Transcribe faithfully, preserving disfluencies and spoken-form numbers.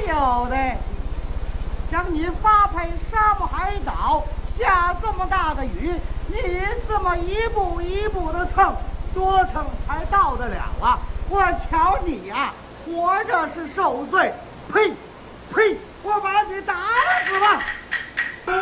有的，将你发配沙漠海岛，下这么大的雨，你这么一步一步的蹭，多蹭才到得了啊！我瞧你呀、啊，活着是受罪，呸！呸！我把你打死吧！